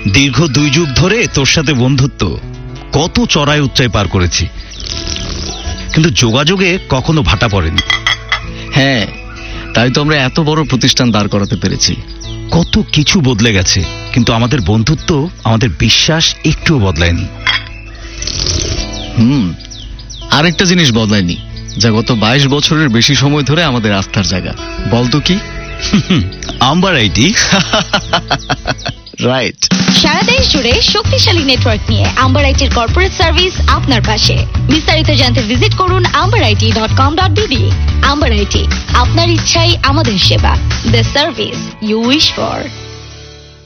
দীর্ঘ 2 যুগ ধরে তোর সাথে বন্ধুত্ব, কত চড়াই উচ্চাই পার করেছি, কিন্তু যোগাযোগে কখনো ভাটা পড়েনি। হ্যাঁ, তাই তো আমরা এত বড় প্রতিষ্ঠান দাঁড় করাতে পেরেছি। কত কিছু বদলে গেছে, কিন্তু আমাদের বন্ধুত্ব, আমাদের বিশ্বাস একটুও বদলায়নি। আরেকটা জিনিস বদলায়নি, যা গত 22 বছরের বেশি সময় ধরে আমাদের আস্থার জায়গা। বলতো কি? Amber IT. রাইট। সারা দেশ জুড়ে শক্তিশালী নেটওয়ার্ক নিয়ে আম্বার আইটির কর্পোরেট সার্ভিস আপনার পাশে। বিস্তারিত জানতে ভিজিট করুন ambarit.com.bd। আম্বার আইটি, আপনার ইচ্ছাই আমাদের সেবা। The service you wish for.